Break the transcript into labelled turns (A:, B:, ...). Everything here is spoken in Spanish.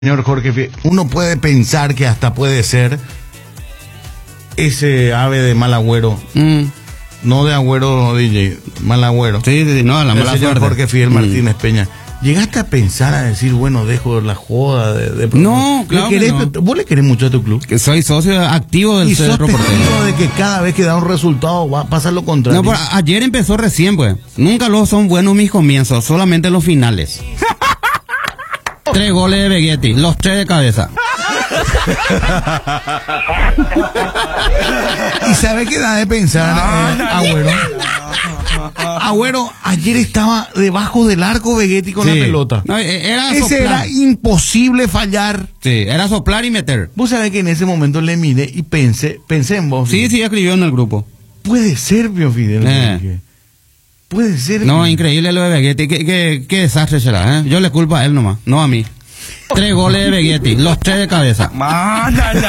A: Señor Jorge, uno puede pensar que hasta puede ser ese ave de mal agüero. No de agüero DJ, mal agüero.
B: Sí, no, la mala
A: señor
B: suerte.
A: Jorge Fidel Martínez Peña. ¿Llegaste a pensar a decir, bueno, dejo la joda de
B: No, claro que no.
A: ¿Vos le querés mucho a tu club?
B: Que soy socio activo del
A: Y sos
B: Cerro Porteño.
A: testigo de que cada vez que da un resultado va a pasar lo contrario.
B: No, pero ayer empezó recién, pues. Nunca los son buenos mis comienzos, solamente los finales. 3 goles de Begetti, los 3 de cabeza.
A: ¿Y sabe qué da de pensar, Agüero? Agüero, ayer estaba debajo del arco Begetti con
B: Sí.
A: la pelota.
B: No, era
A: Ese
B: soplar.
A: era imposible fallar.
B: Sí, era soplar y meter.
A: Vos sabés que en ese momento le miré y pensé en vos.
B: Sí, sí, escribió en el grupo.
A: Puede ser, Pio Fidel. Dije. Puede ser.
B: No, increíble lo de Begetti. Qué desastre será, ¿eh? Yo le culpo a él nomás, no a mí. 3 goles de Begetti, los 3 de cabeza.